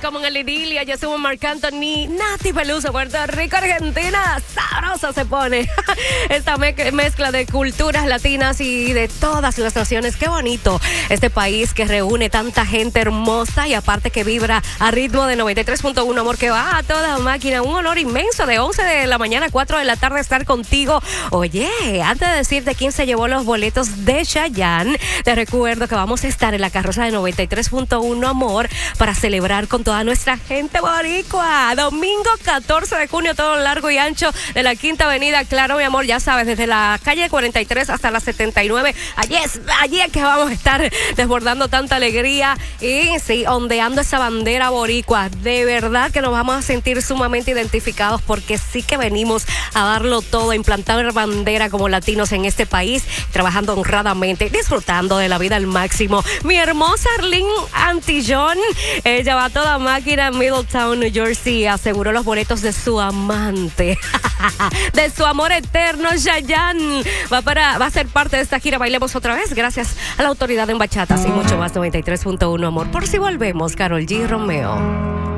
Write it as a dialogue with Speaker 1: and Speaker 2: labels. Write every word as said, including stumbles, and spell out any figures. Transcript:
Speaker 1: como en el idilio. Ya somos Marc Anthony, Nati Peluso, Puerto Rico, Argentina. Sabrosa se pone esta me- mezcla de culturas latinas y de todas las naciones. Qué bonito este país que reúne tanta gente hermosa y aparte que vibra a ritmo de noventa y tres punto uno, amor, que va a toda máquina. Un honor inmenso de once de la mañana a cuatro de la tarde estar contigo. Oye, antes de decirte quién se llevó los boletos de Chayanne, te recuerdo que vamos a estar en la carroza de noventa y tres punto uno, amor, para celebrar con toda nuestra gente boricua. Domingo catorce de junio, todo largo y ancho de la Quinta Avenida. Claro, mi amor, ya sabes, desde la calle cuarenta y tres hasta la setenta y nueve. Allí es, allí es que vamos a estar desbordando tanta alegría y sí, ondeando esa bandera boricua. De verdad que nos vamos a sentir sumamente identificados porque sí que venimos a darlo todo, a implantar bandera como latinos en este país, trabajando honradamente, disfrutando de la vida al máximo. Mi hermosa Arlene Antillón, ella va a toda máquina en Middletown, New Jersey, aseguró los boletos de su amante, de su amor eterno, Chayanne. Va, para, va a ser parte de esta gira Bailemos Otra Vez, gracias a la autoridad en bachatas y mucho más. Noventa y tres punto uno, amor. Por si volvemos, Karol G. Romeo.